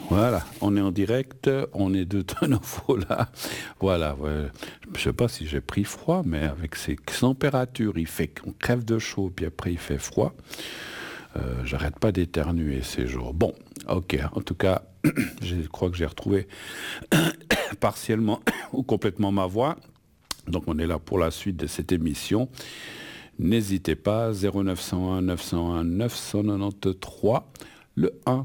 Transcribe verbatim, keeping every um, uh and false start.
Voilà, on est en direct, on est de, de nouveau là. Voilà, ouais. Je sais pas si j'ai pris froid, mais avec ces températures, il fait qu'on crève de chaud, puis après il fait froid. Euh, j'arrête pas d'éternuer ces jours. Bon, ok, en tout cas, je crois que j'ai retrouvé partiellement ou complètement ma voix. Donc on est là pour la suite de cette émission. N'hésitez pas, zéro neuf cent un neuf cent un neuf cent quatre-vingt-treize, le un